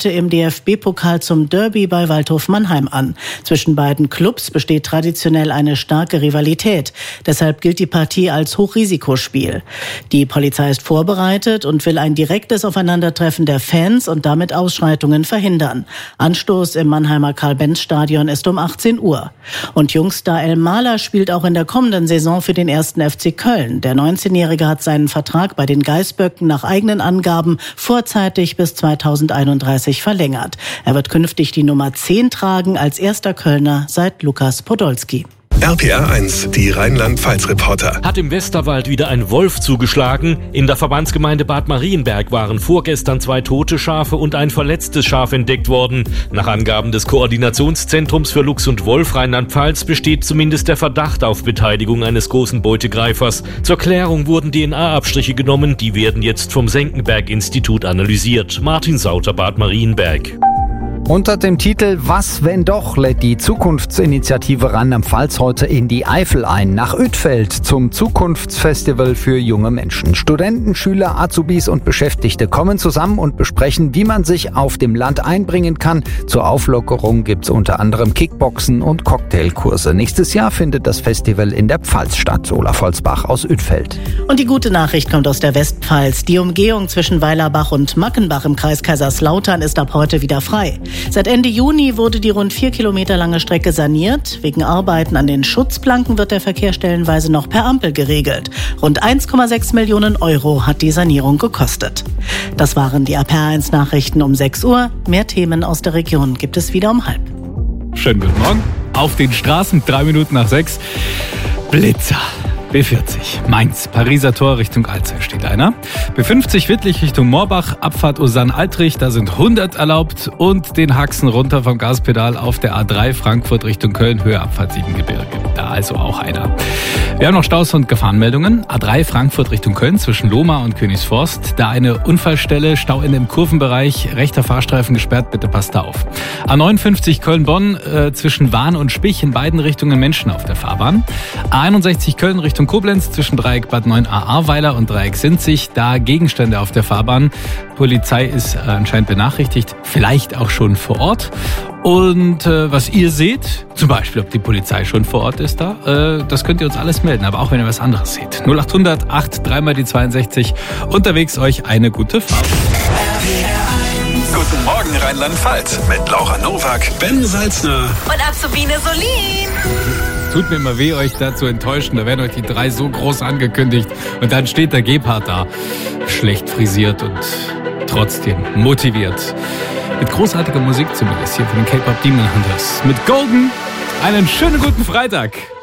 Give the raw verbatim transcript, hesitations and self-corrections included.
im D F B-Pokal zum Derby bei Waldhof Mannheim an. Zwischen beiden Clubs besteht traditionell eine starke Rivalität. Deshalb gilt die Partie als Hochrisikospiel. Die Polizei ist vorbereitet und will ein direktes Aufeinandertreffen der Fans und damit Ausschreitungen verhindern. Anstoß im Mannheimer Karl-Benz-Stadion ist um achtzehn Uhr. Und Jungstar El Mahler spielt auch in der kommenden Saison für den ersten F C Köln. Der neunzehnjährige hat seinen Vertrag bei den Geißböcken nach eigenen Angaben vorzeitig bis zweitausendeinunddreißig verlängert. Er wird künftig die Nummer zehn tragen, als erster Kölner seit Lukas Podolski. R P R eins, die Rheinland-Pfalz-Reporter. Hat im Westerwald wieder ein Wolf zugeschlagen? In der Verbandsgemeinde Bad Marienberg waren vorgestern zwei tote Schafe und ein verletztes Schaf entdeckt worden. Nach Angaben des Koordinationszentrums für Luchs und Wolf Rheinland-Pfalz besteht zumindest der Verdacht auf Beteiligung eines großen Beutegreifers. Zur Klärung wurden D N A-Abstriche genommen, die werden jetzt vom Senckenberg-Institut analysiert. Martin Sauter, Bad Marienberg. Unter dem Titel Was, wenn doch, lädt die Zukunftsinitiative Rheinland-Pfalz heute in die Eifel ein, nach Uetfeld zum Zukunftsfestival für junge Menschen. Studenten, Schüler, Azubis und Beschäftigte kommen zusammen und besprechen, wie man sich auf dem Land einbringen kann. Zur Auflockerung gibt's unter anderem Kickboxen und Cocktailkurse. Nächstes Jahr findet das Festival in der Pfalz statt. Olaf Holzbach aus Uetfeld. Und die gute Nachricht kommt aus der Westpfalz. Die Umgehung zwischen Weilerbach und Mackenbach im Kreis Kaiserslautern ist ab heute wieder frei. Seit Ende Juni wurde die rund vier Kilometer lange Strecke saniert. Wegen Arbeiten an den Schutzplanken wird der Verkehr stellenweise noch per Ampel geregelt. Rund eins Komma sechs Millionen Euro hat die Sanierung gekostet. Das waren die R P R eins Nachrichten um sechs Uhr. Mehr Themen aus der Region gibt es wieder um halb. Schönen guten Morgen. Auf den Straßen, drei Minuten nach sechs. Blitzer. B vierzig, Mainz, Pariser Tor Richtung Alzey steht einer. B fünfzig Wittlich Richtung Moorbach, Abfahrt Usan-Altrich, da sind hundert erlaubt. Und den Haxen runter vom Gaspedal auf der A drei Frankfurt Richtung Köln, Höhe Abfahrt Siebengebirge. Da also auch einer. Wir haben noch Staus und Gefahrenmeldungen. A drei Frankfurt Richtung Köln zwischen Lohmar und Königsforst. Da eine Unfallstelle, Stau in dem Kurvenbereich, rechter Fahrstreifen gesperrt, bitte passt da auf. A neunundfünfzig Köln-Bonn äh, zwischen Wahn und Spich, in beiden Richtungen Menschen auf der Fahrbahn. A einundsechzig Köln Richtung Koblenz zwischen Dreieck Bad neun a Ahrweiler und Dreieck Sinzig, da Gegenstände auf der Fahrbahn. Polizei ist äh, anscheinend benachrichtigt, vielleicht auch schon vor Ort. Und äh, was ihr seht, zum Beispiel, ob die Polizei schon vor Ort ist da, äh, das könnt ihr uns alles melden, aber auch wenn ihr was anderes seht. null achthundert acht drei mal die zweiundsechzig. Unterwegs euch eine gute Fahrt. Guten Morgen Rheinland-Pfalz mit Laura Nowak, Ben Salzner und Azubine Solin. Tut mir immer weh, euch da zu enttäuschen. Da werden euch die drei so groß angekündigt. Und dann steht der Gebhardt da. Schlecht frisiert und trotzdem motiviert. Mit großartiger Musik zumindest hier von den K-Pop Demon Hunters. Mit Golden einen schönen guten Freitag.